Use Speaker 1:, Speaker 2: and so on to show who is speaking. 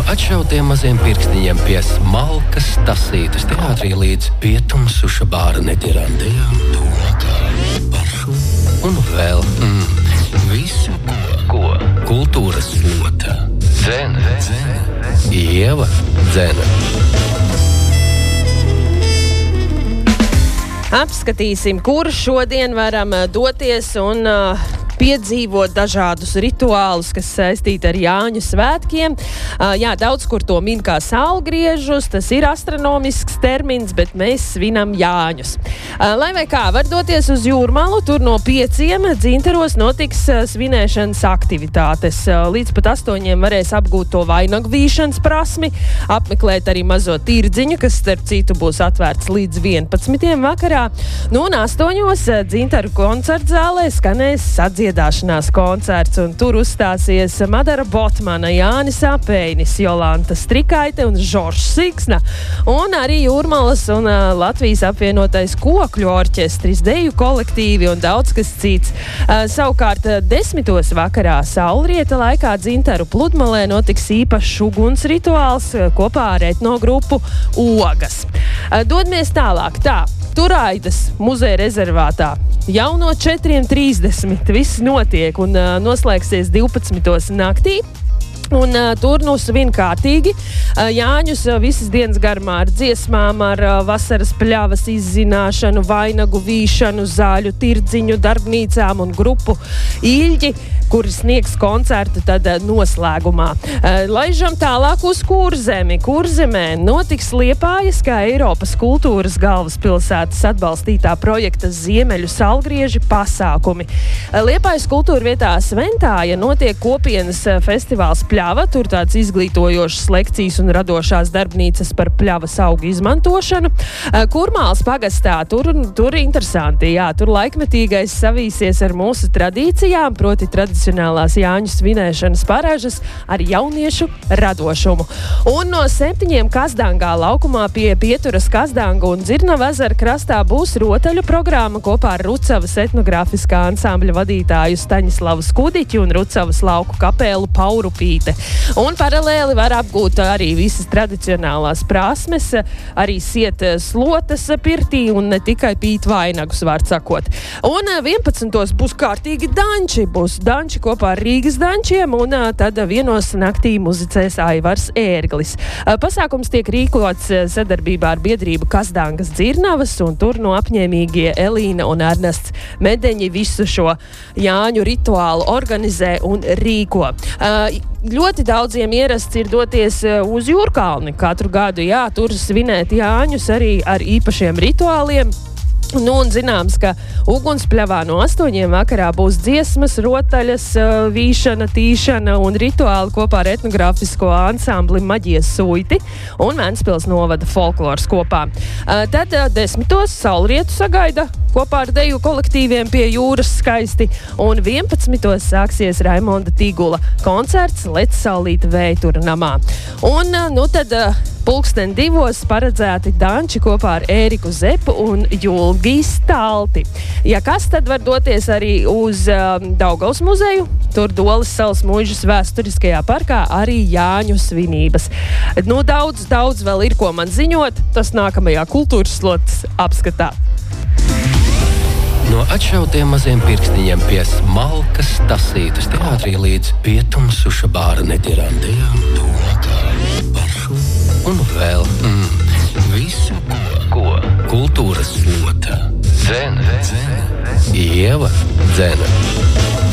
Speaker 1: atšautiem maziem pirkstiņiem pie smalkas tasītes teātrī līdz pietumsuša bāra netirandējām, tūlakā, paršu un vēl visu, ko kultūras slota. Dzene. Ieva Dzene.
Speaker 2: Apskatīsim, kur šodien varam doties un piedzīvot dažādus rituālus, kas saistīti ar Jāņu svētkiem. Jā, daudz kur to min kā saulgriežus, tas ir astronomisks termins, bet mēs svinam Jāņus. Lai vai kā, var doties uz Jūrmalu, tur no 5 Dzintaros notiks svinēšanas aktivitātes. Līdz pat 8 varēs apgūt to vainagu vīšanas prasmi, apmeklēt arī mazo tirdziņu, kas starp citu būs atvērts līdz 11 vakarā. Un 8 Dzintaru koncertzālē skanēs sadziedāšanās koncerts, un tur uzstāsies Madara Botmana, Jānis Apeinis, Jolanta Strikaite un Žoržs Siksna, un arī Jūrmalas un Latvijas apvienotais kokļu orķestris, deju kolektīvi un daudz kas cits. Savukārt 10 vakarā saulrieta laikā Dzintaru pludmalē notiks īpašs uguns rituāls kopā ar etnogrupu Ogas. Dodamies tālāk. Turaidas muzeja rezervātā jau no 4:30 viss notiek un noslēgsies 12 naktī. Un tur svin kārtīgi Jāņus visas dienas garumā ar dziesmām, ar vasaras pļavas izzināšanu, vainagu vīšanu, zāļu tirdziņu, darbnīcām un grupu Ilģi, kuri sniegs koncertu tad noslēgumā. Laižam tālāk uz Kurzemi. Kurzemē notiks Liepājas kā Eiropas kultūras galvaspilsētas atbalstītā projekta Ziemeļu saulgrieži pasākumi. Liepājas kultūra vietā Sventāja notiek kopienas festivāls Pļava, tur tāds izglītojošas lekcijas un radošās darbnīcas par pļavas augu izmantošanu. Kurmāls pagastā, tur interesanti, jā, tur laikmetīgais savīsies ar mūsu tradīcijām, proti tradicionālās Jāņu svinēšanas paražas ar jauniešu radošumu. Un no 7 Kazdangā laukumā pie Pieturas Kazdangu un Dzirnava ezera krastā būs rotaļu programma kopā ar Rucavas etnogrāfiskā ansambļa vadītāju Staņislavu Skudiķi un Rucavas lauku kapelu Paurupīti. Un paralēli var apgūt arī visas tradicionālās prasmes, arī siet slotas pirtī un ne tikai pīt vainagus, var sakot. Un 11 būs kārtīgi danči, kopā ar Rīgas dančiem, un tad 1 naktī muzicēs Aivars Ērglis. Pasākums tiek rīkots sadarbībā ar biedrību Kazdangas Dzirnavas, un tur no apņēmīgie Elīna un Ernests Medeņi visu šo Jāņu rituālu organizē un rīko. Ļoti daudziem ierasts ir doties uz Jūrkalni katru gadu, jā, tur svinēt Jāņus arī ar īpašiem rituāliem. Un zināms, ka ugunspļavā no 8 vakarā būs dziesmas, rotaļas, vīšana, tīšana un rituāli kopā ar etnogrāfisko ansambli Maģijas suiti un Ventspils novada folkloras kopā. Tad 10 saulrietu sagaida kopā ar deju kolektīviem pie jūras skaisti, un 11 sāksies Raimonda Tigula koncerts Lec saulīta Vējtura namā. Un tad 2:00 paredzēti danči kopā ar Ēriku Zepu un Julgi Stalti. Ja kas, tad var doties arī uz Daugavas muzeju. Tur Dolas salas muižas vēsturiskajā parkā arī Jāņu svinības. Daudz vēl ir, ko man ziņot. Tas nākamajā kultūras slotas apskatā.
Speaker 1: No atšautiem maziem pirkstiņiem pie smalkas tasītes teātrī līdz pietumsuša bāra netirandējām, tūlakā, paršu un vēl visu, ko kultūras slota. Dzene. Ieva Dzene.